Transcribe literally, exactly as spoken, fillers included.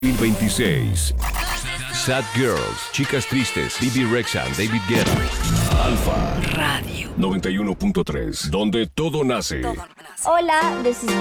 veintiséis. Sad Girls, Chicas Tristes, Bibi Rexha, David Guetta. Alfa Radio noventa y uno punto tres, donde todo nace. Todo nace. Hola, this is